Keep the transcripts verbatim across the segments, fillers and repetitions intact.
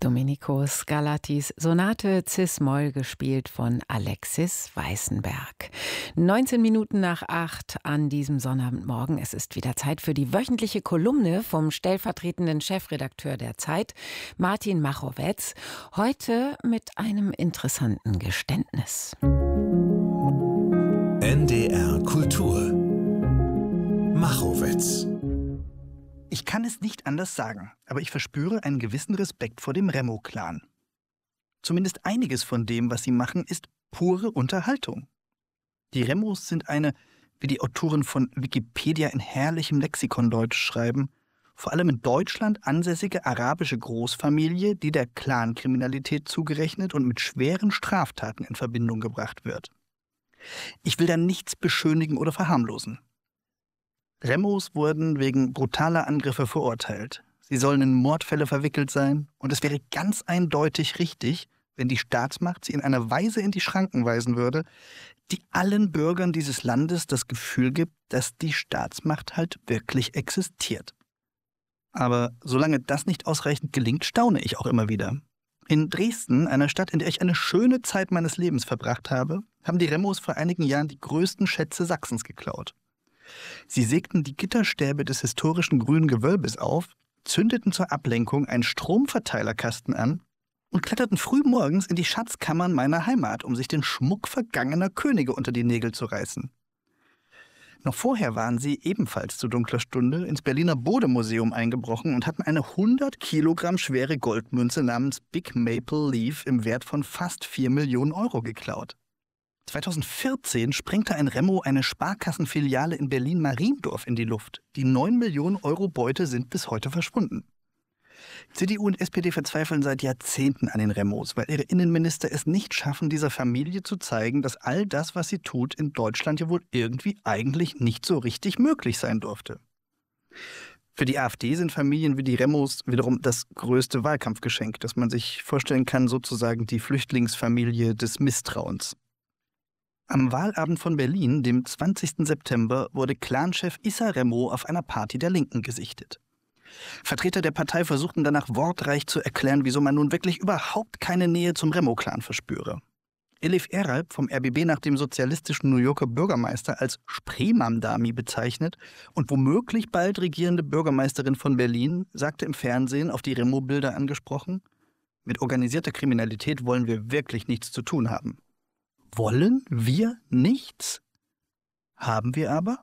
Domenico Scarlattis Sonate Cis-Moll, gespielt von Alexis Weissenberg. neunzehn Minuten nach acht an diesem Sonnabendmorgen. Es ist wieder Zeit für die wöchentliche Kolumne vom stellvertretenden Chefredakteur der Zeit, Martin Machowetz. Heute mit einem interessanten Geständnis. N D R Kultur. Machowetz. Ich kann es nicht anders sagen, aber ich verspüre einen gewissen Respekt vor dem Remo-Clan. Zumindest einiges von dem, was sie machen, ist pure Unterhaltung. Die Remos sind eine, wie die Autoren von Wikipedia in herrlichem Lexikondeutsch schreiben, vor allem in Deutschland ansässige arabische Großfamilie, die der Clankriminalität zugerechnet und mit schweren Straftaten in Verbindung gebracht wird. Ich will da nichts beschönigen oder verharmlosen. Remos wurden wegen brutaler Angriffe verurteilt. Sie sollen in Mordfälle verwickelt sein und es wäre ganz eindeutig richtig, wenn die Staatsmacht sie in einer Weise in die Schranken weisen würde, die allen Bürgern dieses Landes das Gefühl gibt, dass die Staatsmacht halt wirklich existiert. Aber solange das nicht ausreichend gelingt, staune ich auch immer wieder. In Dresden, einer Stadt, in der ich eine schöne Zeit meines Lebens verbracht habe, haben die Remos vor einigen Jahren die größten Schätze Sachsens geklaut. Sie sägten die Gitterstäbe des historischen grünen Gewölbes auf, zündeten zur Ablenkung einen Stromverteilerkasten an und kletterten früh morgens in die Schatzkammern meiner Heimat, um sich den Schmuck vergangener Könige unter die Nägel zu reißen. Noch vorher waren sie ebenfalls zu dunkler Stunde ins Berliner Bode-Museum eingebrochen und hatten eine hundert Kilogramm schwere Goldmünze namens Big Maple Leaf im Wert von fast vier Millionen Euro geklaut. zweitausendvierzehn sprengte ein Remo eine Sparkassenfiliale in Berlin-Mariendorf in die Luft. Die neun Millionen Euro Beute sind bis heute verschwunden. C D U und S P D verzweifeln seit Jahrzehnten an den Remos, weil ihre Innenminister es nicht schaffen, dieser Familie zu zeigen, dass all das, was sie tut, in Deutschland ja wohl irgendwie eigentlich nicht so richtig möglich sein durfte. Für die AfD sind Familien wie die Remos wiederum das größte Wahlkampfgeschenk, das man sich vorstellen kann, sozusagen die Flüchtlingsfamilie des Misstrauens. Am Wahlabend von Berlin, dem zwanzigsten September, wurde Clanchef Issa Remo auf einer Party der Linken gesichtet. Vertreter der Partei versuchten danach wortreich zu erklären, wieso man nun wirklich überhaupt keine Nähe zum Remo-Clan verspüre. Elif Eralp, vom R B B nach dem sozialistischen New Yorker Bürgermeister als Spreemamdami bezeichnet und womöglich bald regierende Bürgermeisterin von Berlin, sagte im Fernsehen, auf die Remo-Bilder angesprochen: Mit organisierter Kriminalität wollen wir wirklich nichts zu tun haben. Wollen wir nichts? Haben wir aber?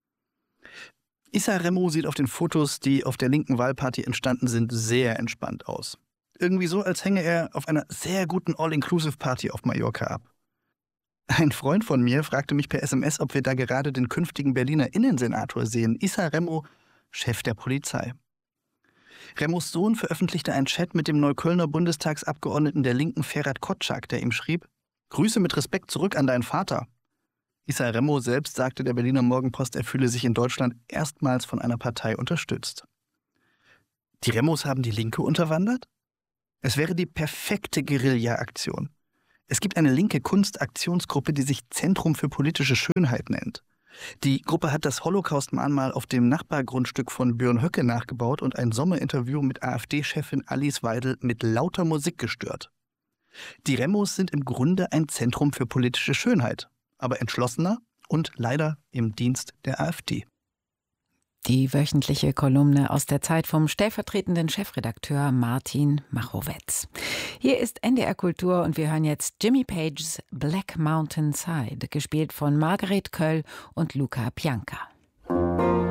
Issa Remo sieht auf den Fotos, die auf der linken Wahlparty entstanden sind, sehr entspannt aus. Irgendwie so, als hänge er auf einer sehr guten All-Inclusive-Party auf Mallorca ab. Ein Freund von mir fragte mich per S M S, ob wir da gerade den künftigen Berliner Innensenator sehen. Issa Remo, Chef der Polizei. Remos Sohn veröffentlichte einen Chat mit dem Neuköllner Bundestagsabgeordneten der Linken Ferhat Kotschak, der ihm schrieb: Grüße mit Respekt zurück an deinen Vater. Issa Remo selbst sagte der Berliner Morgenpost, er fühle sich in Deutschland erstmals von einer Partei unterstützt. Die Remos haben die Linke unterwandert? Es wäre die perfekte Guerilla-Aktion. Es gibt eine linke Kunstaktionsgruppe, die sich Zentrum für politische Schönheit nennt. Die Gruppe hat das Holocaust-Mahnmal auf dem Nachbargrundstück von Björn Höcke nachgebaut und ein Sommerinterview mit AfD-Chefin Alice Weidel mit lauter Musik gestört. Die Remos sind im Grunde ein Zentrum für politische Schönheit, aber entschlossener und leider im Dienst der AfD. Die wöchentliche Kolumne aus der Zeit vom stellvertretenden Chefredakteur Martin Machowetz. Hier ist N D R Kultur und wir hören jetzt Jimmy Pages Black Mountain Side, gespielt von Margaret Köll und Luca Pianka.